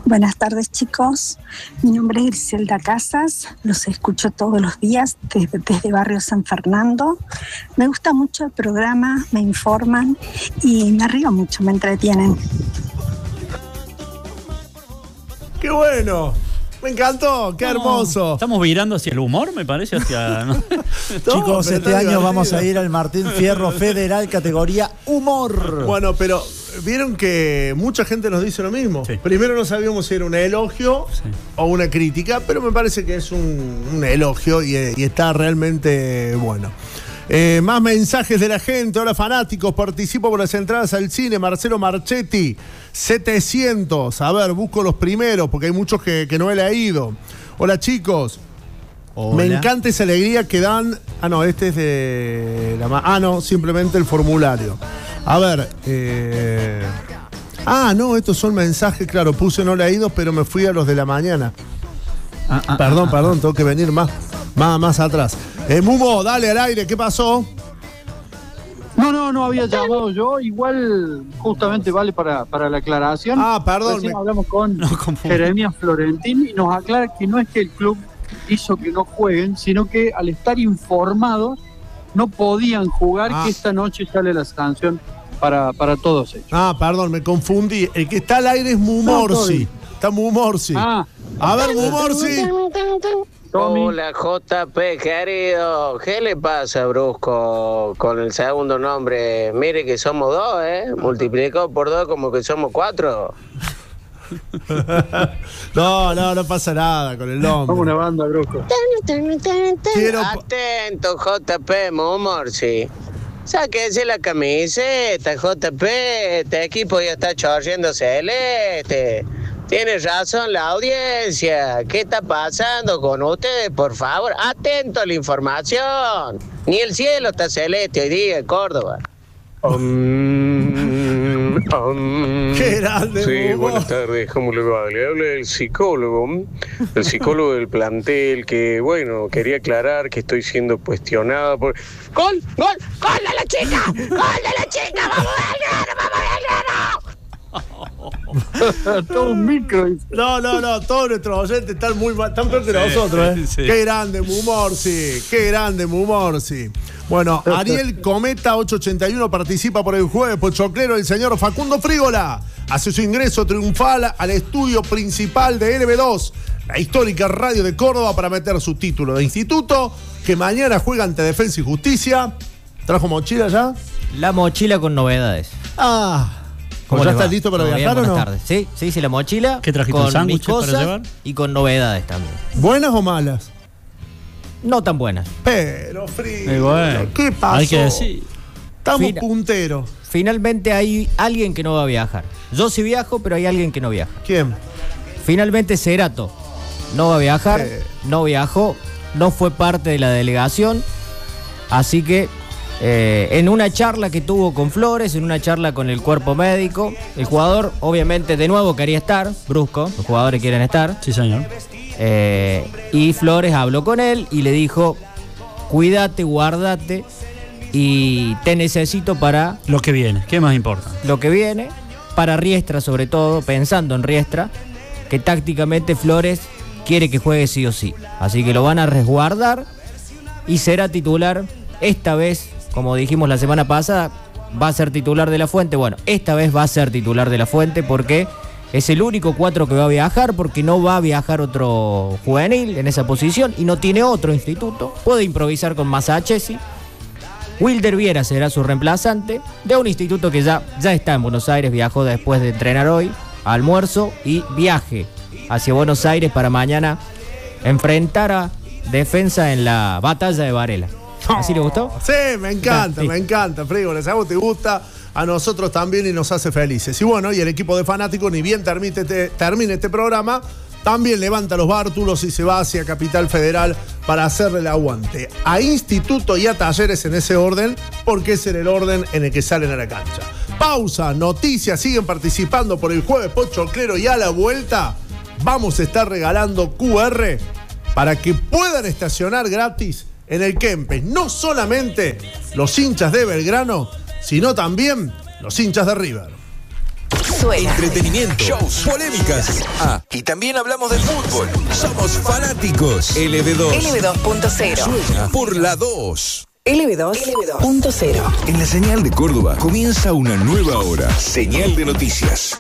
Buenas tardes, chicos. Mi nombre es Griselda Casas. Los escucho todos los días desde Barrio San Fernando. Me gusta mucho el programa, me informan y me río mucho, me entretienen. ¡Qué bueno! Me encantó, qué hermoso. Estamos virando hacia el humor, me parece, hacia... ¿no? Chicos, este año vamos a ir al Martín Fierro Federal, categoría humor. Bueno, pero vieron que mucha gente nos dice lo mismo. Sí. Primero no sabíamos si era un elogio o una crítica, pero me parece que es un elogio y está realmente bueno. Más mensajes de la gente. Hola, fanáticos, participo por las entradas al cine. Marcelo Marchetti, 700. A ver, busco los primeros porque hay muchos que no he leído. Hola, chicos. Hola. Me encanta esa alegría que dan. Ah, no, este es de la... Ah, no, simplemente el formulario. A ver. Ah, no, estos son mensajes, claro, puse no leídos, pero me fui a los de la mañana. Perdón, tengo que venir más atrás. Mumo, dale al aire, ¿qué pasó? No había llamado yo. Igual, justamente vale para la aclaración. Perdón. Recién hablamos con Jeremías Florentín y nos aclara que no es que el club hizo que no jueguen, sino que al estar informados no podían jugar, que esta noche sale la sanción para todos ellos. Perdón, me confundí. El que está al aire es Mumorsi. Está Mumorsi. A ver, Mumorsi. Hola, JP, querido. ¿Qué le pasa, Brusco, con el segundo nombre? Mire que somos dos, multiplicado por 2 como que somos 4. No pasa nada con el nombre. Somos una banda, Brusco. Atento, JP, Mumorsi. Sáquese la camiseta, JP. Este equipo ya está chorreando celeste. Tiene razón la audiencia. ¿Qué está pasando con ustedes? Por favor, atento a la información. Ni el cielo está celeste hoy día en Córdoba. Qué grande. Sí, buenas tardes, ¿cómo le va? Le habla el psicólogo del plantel, que bueno, quería aclarar que estoy siendo cuestionado por... ¡Gol de la chica! ¡Vamos al grano! Todo un micro. No, todos nuestros oyentes están muy mal, están peor que nosotros, Sí. Qué grande Mumorsi. Bueno, Ariel Cometa 881 participa por el jueves pochoclero. El señor Facundo Frígola hace su ingreso triunfal al estudio principal de LB2, la histórica radio de Córdoba, para meter su título de instituto, que mañana juega ante Defensa y Justicia. ¿Trajo mochila ya? La mochila con novedades. ¿Cómo ya estás listo para viajar o no? Buenas tardes. Sí, la mochila. ¿Qué trajiste, un sándwich para llevar? Y con novedades también. ¿Buenas o malas? No tan buenas. Pero, Frío, bueno, ¿qué pasó? Hay que decir. Estamos punteros. Finalmente hay alguien que no va a viajar. Yo sí viajo, pero hay alguien que no viaja. ¿Quién? Finalmente Cerato no va a viajar, no viajó, no fue parte de la delegación, así que en una charla que tuvo con Flores, en una charla con el cuerpo médico, el jugador obviamente de nuevo quería estar, Brusco, los jugadores quieren estar. Sí, señor. Y Flores habló con él y le dijo, cuídate, guárdate y te necesito para... Lo que viene, ¿qué más importa? Lo que viene, para Riestra sobre todo, pensando en Riestra, que tácticamente Flores quiere que juegue sí o sí. Así que lo van a resguardar y será titular esta vez. Como dijimos la semana pasada, va a ser titular de La Fuente. Bueno, esta vez va a ser titular de La Fuente porque es el único 4 que va a viajar, porque no va a viajar otro juvenil en esa posición y no tiene otro instituto. Puede improvisar con Masachesi. Wilder Viera será su reemplazante de un instituto que ya está en Buenos Aires. Viajó después de entrenar hoy, almuerzo y viaje hacia Buenos Aires para mañana enfrentar a Defensa en la batalla de Varela. ¿Así le gustó? Sí, me encanta, Frigo. Si a vos te gusta, a nosotros también y nos hace felices. Y bueno, y el equipo de fanáticos, ni bien termine este programa, también levanta los bártulos y se va hacia Capital Federal para hacerle el aguante a Instituto y a Talleres en ese orden, porque ese era el orden en el que salen a la cancha. Pausa, noticias, siguen participando por el jueves pochoclero y a la vuelta vamos a estar regalando QR para que puedan estacionar gratis en el Kempes, no solamente los hinchas de Belgrano, sino también los hinchas de River. suena. Entretenimiento, shows, polémicas. Y también hablamos de fútbol. Somos fanáticos. LB2. LB2.0. Suena por la 2. LB2.0. En la señal de Córdoba comienza una nueva hora. Señal de noticias.